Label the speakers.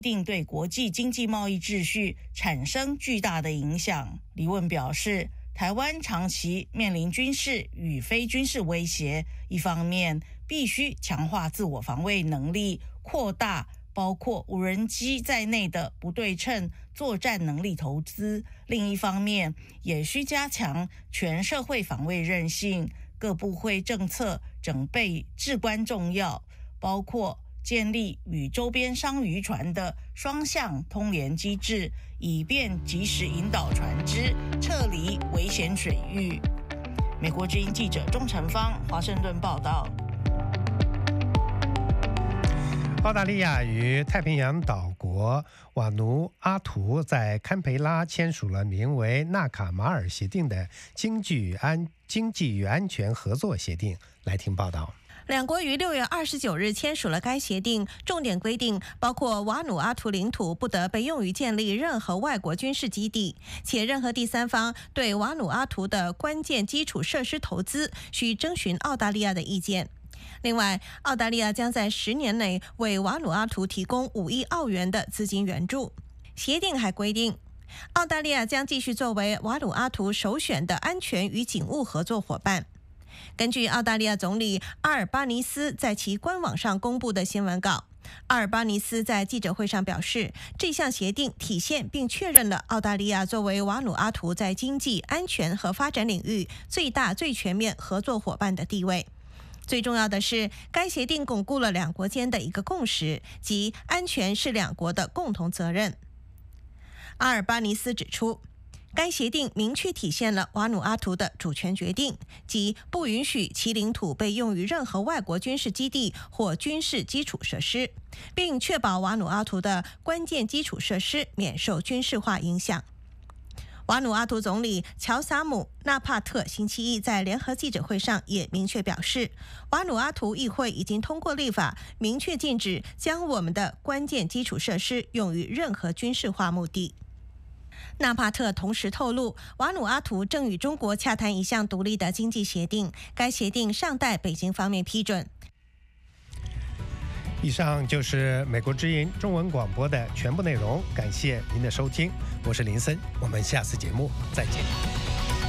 Speaker 1: 定对国际经济贸易秩序产生巨大的影响。李问表示，台湾长期面临军事与非军事威胁，一方面必须强化自我防卫能力，扩大包括无人机在内的不对称作战能力投资，另一方面也需加强全社会防卫韧性，各部会政策整备至关重要，包括建立与周边商渔船的双向通联机制，以便及时引导船只撤离危险水域。美国之音记者钟成芳华盛顿报道。
Speaker 2: 澳大利亚与太平洋岛国瓦努阿图在堪培拉签署了名为纳卡马尔协定的经济与安全合作协定。来听报道。
Speaker 3: 两国于6月29日签署了该协定，重点规定包括瓦努阿图领土不得被用于建立任何外国军事基地，且任何第三方对瓦努阿图的关键基础设施投资需征询澳大利亚的意见。另外，澳大利亚将在10年内为瓦努阿图提供5亿澳元的资金援助。协定还规定，澳大利亚将继续作为瓦努阿图首选的安全与警务合作伙伴。根据澳大利亚总理阿尔巴尼斯在其官网上公布的新闻稿，阿尔巴尼斯在记者会上表示，这项协定体现并确认了澳大利亚作为瓦努阿图在经济、安全和发展领域最大、最全面合作伙伴的地位。最重要的是，该协定巩固了两国间的一个共识，即安全是两国的共同责任。阿尔巴尼斯指出，该协定明确体现了瓦努阿图的主权决定，即不允许其领土被用于任何外国军事基地或军事基础设施，并确保瓦努阿图的关键基础设施免受军事化影响。瓦努阿图总理乔萨姆·纳帕特星期一在联合记者会上也明确表示，瓦努阿图议会已经通过立法，明确禁止将我们的关键基础设施用于任何军事化目的。纳帕特同时透露，瓦努阿图正与中国洽谈一项独立的经济协定，该协定尚待北京方面批准。
Speaker 2: 以上就是美国之音中文广播的全部内容，感谢您的收听，我是林森，我们下次节目再见。